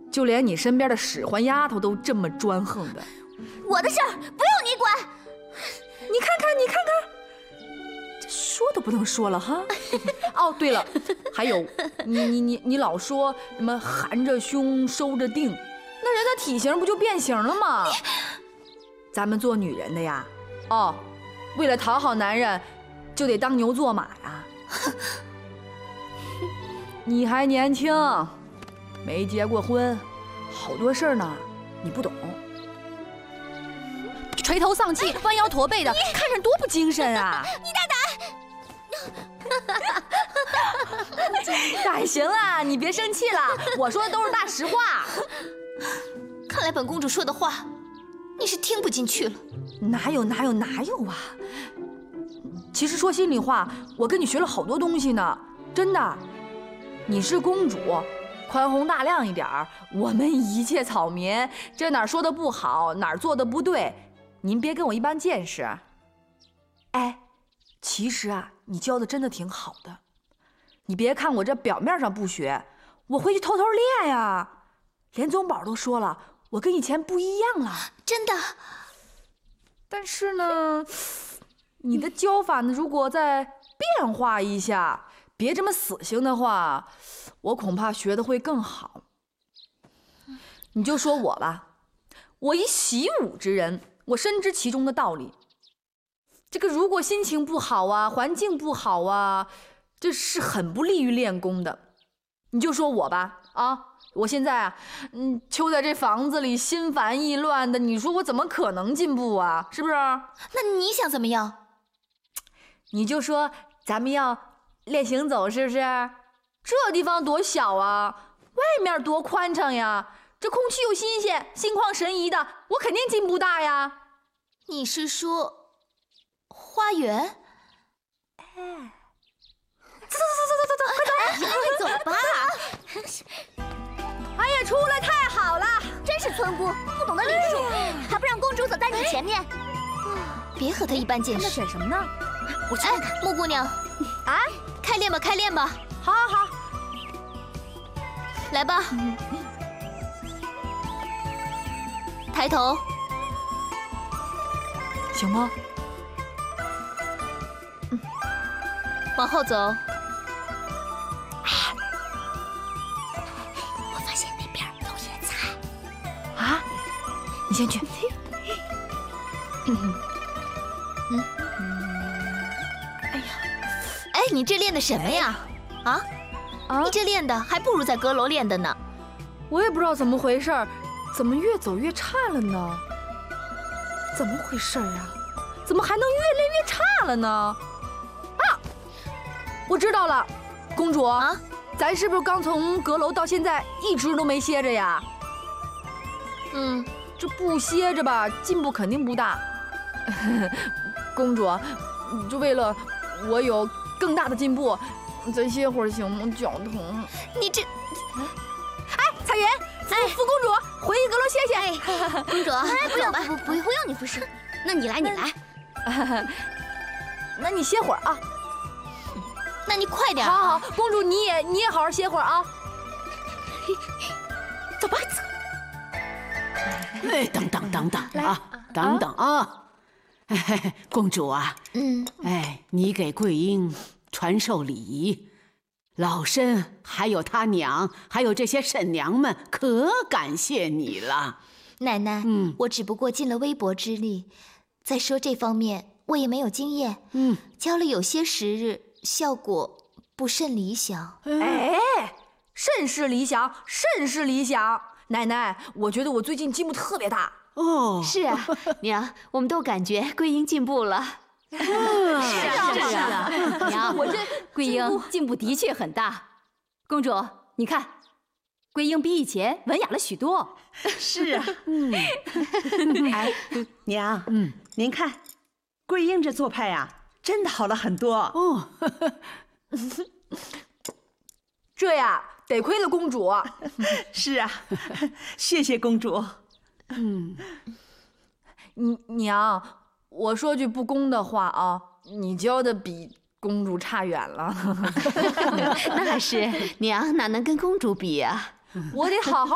就连你身边的使唤丫头都这么专横的。 我的事儿不用你管。 你看看，你看看，这说都不能说了哈。哦，对了，还有，你老说什么含着胸收着腚，那人的体型不就变形了吗？咱们做女人的呀，哦，为了讨好男人，就得当牛做马呀。你还年轻，没结过婚，好多事儿呢，你不懂。垂头丧气、弯腰驼背的，看着多不精神啊！ 你大胆！ 哎，行了，你别生气了，我说的都是大实话。 看来本公主说的话，你是听不进去了。 哪有啊！其实说心里话，我跟你学了好多东西呢，真的。你是公主，宽宏大量一点儿，我们一介草民，这哪儿说的不好，哪儿做的不对，您别跟我一般见识。哎，其实啊，你教的真的挺好的。你别看我这表面上不学，我回去偷偷练呀。连宗宝都说了，我跟以前不一样了。 真的。 但是呢，你的教法呢，如果再变化一下，别这么死性的话，我恐怕学的会更好。你就说我吧，我一习武之人，我深知其中的道理。这个如果心情不好啊，环境不好啊，这是很不利于练功的。你就说我吧，啊，我现在啊，囚在这房子里，心烦意乱的，你说我怎么可能进步啊？是不是？ 那你想怎么样？ 你就说咱们要练行走，是不是？这地方多小啊，外面多宽敞呀，这空气又新鲜，心旷神怡的，我肯定进步大呀。 你是说花园？ 哎，走， 快走吧！ 哎呀，出来太好了， 真是村姑，不懂得礼数，还不让公主走在你前面。别和她一般见识。 他们选什么呢？ 我去看看。木姑娘， 啊， 开练吧，开练吧。 好， 来吧。抬头。 行吗？ 往后走。我发现那边有野菜。 啊，你先去。 哎，你这练的什么呀？啊？你这练的还不如在阁楼练的呢。 我也不知道怎么回事，怎么越走越差了呢？怎么回事啊？怎么还能越练越差了呢？啊，我知道了，公主啊，咱是不是刚从阁楼到现在一直都没歇着呀？这不歇着吧，进步肯定不大。公主，就为了我有更大的进步，咱歇会儿行吗？脚疼。 你这， 哎，彩云，扶公主回阁楼歇歇。 公主，不用你服侍。那你来。 那你歇会儿啊。 那你快点。 好，公主你也好好歇会儿啊。走吧，走。 哎，等等啊！哎，公主啊，哎，你给桂英传授礼仪，老身还有他娘，还有这些婶娘们，可感谢你了。 奶奶，我只不过尽了微薄之力，再说这方面我也没有经验，教了有些时日，效果不甚理想。 哎，甚是理想，甚是理想。奶奶，我觉得我最近进步特别大。 哦， 是啊，娘，我们都感觉桂英进步了。 是啊， 娘，我这桂英进步的确很大。公主，你看，桂英比以前文雅了许多。 是啊，哎，娘，您看，桂英这做派呀，真的好了很多哦。 这呀，得亏了公主。 是啊，谢谢公主。 娘，我说句不公的话啊，你教的比公主差远了。 那是娘哪能跟公主比啊？ 我得好好